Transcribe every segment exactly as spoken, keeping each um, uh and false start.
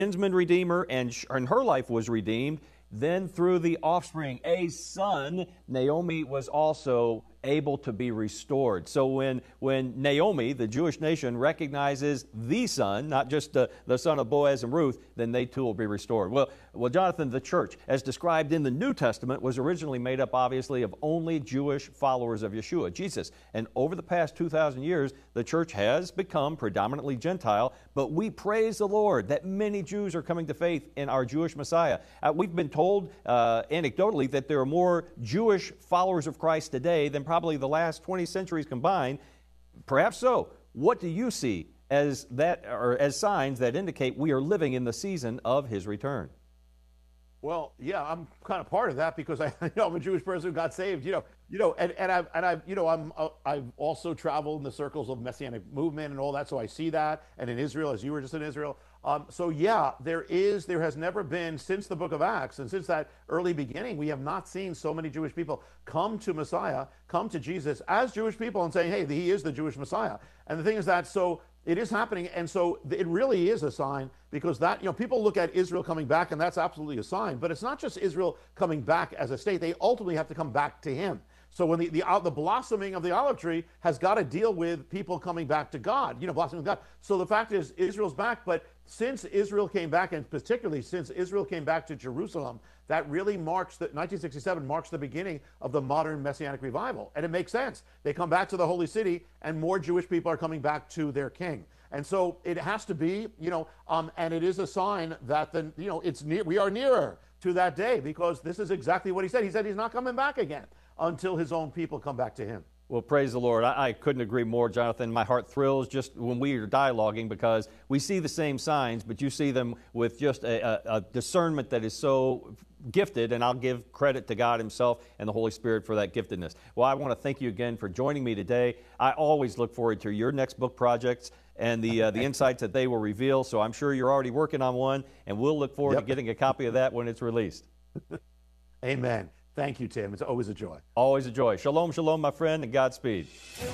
kinsman redeemer, and, sh- and her life was redeemed. Then through the offspring, a son, Naomi was also able to be restored. So when, when Naomi, the Jewish nation, recognizes the son, not just the, the son of Boaz and Ruth, then they too will be restored. Well, well, Jonathan, the church, as described in the New Testament, was originally made up, obviously, of only Jewish followers of Yeshua, Jesus. And over the past two thousand years, the church has become predominantly Gentile, but we praise the Lord that many Jews are coming to faith in our Jewish Messiah. Uh, we've been told, uh, anecdotally, that there are more Jewish followers of Christ today than probably the last twenty centuries combined. Perhaps so. What do you see as that, or as signs that indicate we are living in the season of His return? Well, yeah, I'm kind of part of that because I, you know, I'm a Jewish person who got saved. You know, you know, and and I've and I've you know I'm uh, I've also traveled in the circles of Messianic movement and all that, so I see that. And in Israel, as you were just in Israel, um, so yeah, there is there has never been since the Book of Acts and since that early beginning, we have not seen so many Jewish people come to Messiah, come to Jesus as Jewish people and saying, hey, he is the Jewish Messiah. And the thing is that so. It is happening, and so it really is a sign because that, you know, people look at Israel coming back, and that's absolutely a sign, but it's not just Israel coming back as a state. They ultimately have to come back to Him. So when the, the, uh, the blossoming of the olive tree has got to deal with people coming back to God, you know, blossoming God. So the fact is, Israel's back, but since Israel came back, and particularly since Israel came back to Jerusalem, that really marks, the nineteen sixty-seven marks the beginning of the modern Messianic revival. And it makes sense. They come back to the holy city, and more Jewish people are coming back to their king. And so it has to be, you know, um, and it is a sign that, the, you know, it's near, we are nearer to that day because this is exactly what He said. He said He's not coming back again until His own people come back to Him. Well, praise the Lord. I, I couldn't agree more, Jonathan. My heart thrills just when we are dialoguing because we see the same signs, but you see them with just a, a, a discernment that is so gifted, and I'll give credit to God Himself and the Holy Spirit for that giftedness. Well, I want to thank you again for joining me today. I always look forward to your next book projects and the uh, the insights that they will reveal, so I'm sure you're already working on one, and we'll look forward yep. to getting a copy of that when it's released. Amen. Thank you, Tim. It's always a joy. Always a joy. Shalom, shalom, my friend, and Godspeed.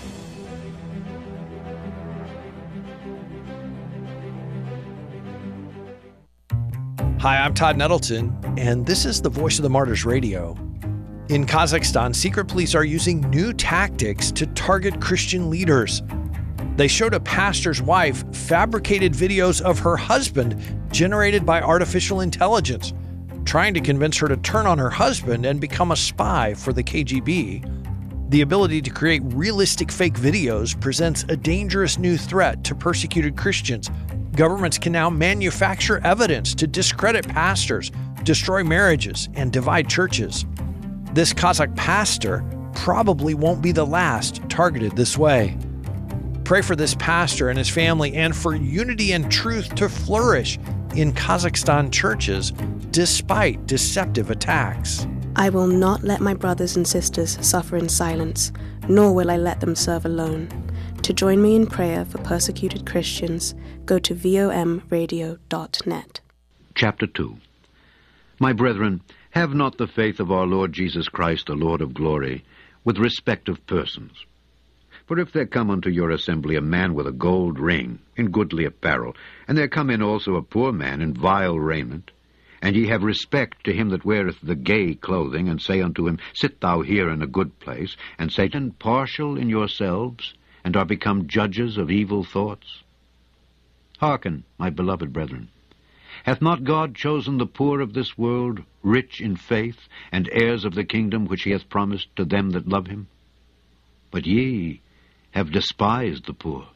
Hi, I'm Todd Nettleton, and this is the Voice of the Martyrs Radio. In Kazakhstan, secret police are using new tactics to target Christian leaders. They showed a pastor's wife fabricated videos of her husband generated by artificial intelligence, trying to convince her to turn on her husband and become a spy for the K G B. The ability to create realistic fake videos presents a dangerous new threat to persecuted Christians. Governments can now manufacture evidence to discredit pastors, destroy marriages, and divide churches. This Kazakh pastor probably won't be the last targeted this way. Pray for this pastor and his family and for unity and truth to flourish in Kazakhstan churches despite deceptive attacks. I will not let my brothers and sisters suffer in silence, nor will I let them serve alone. To join me in prayer for persecuted Christians, go to vom radio dot net. Chapter two. My brethren, have not the faith of our Lord Jesus Christ, the Lord of glory, with respect of persons. For if there come unto your assembly a man with a gold ring, in goodly apparel, and there come in also a poor man in vile raiment, and ye have respect to him that weareth the gay clothing, and say unto him, Sit thou here in a good place, and Satan partial in yourselves, and are become judges of evil thoughts? Hearken, my beloved brethren. Hath not God chosen the poor of this world, rich in faith, and heirs of the kingdom which He hath promised to them that love Him? But ye have despised the poor.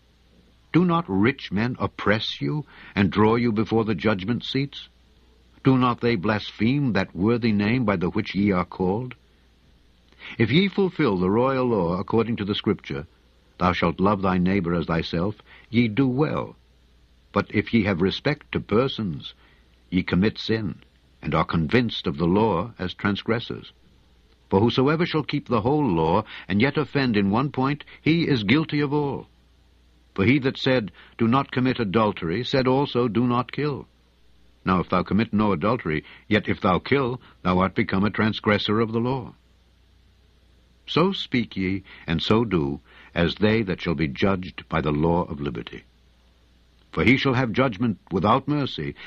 Do not rich men oppress you, and draw you before the judgment seats? Do not they blaspheme that worthy name by the which ye are called? If ye fulfill the royal law according to the Scripture, Thou shalt love thy neighbor as thyself, ye do well. But if ye have respect to persons, ye commit sin, and are convinced of the law as transgressors. For whosoever shall keep the whole law, and yet offend in one point, he is guilty of all. For he that said, Do not commit adultery, said also, Do not kill. Now if thou commit no adultery, yet if thou kill, thou art become a transgressor of the law. So speak ye, and so do, as they that shall be judged by the law of liberty. For he shall have judgment without mercy,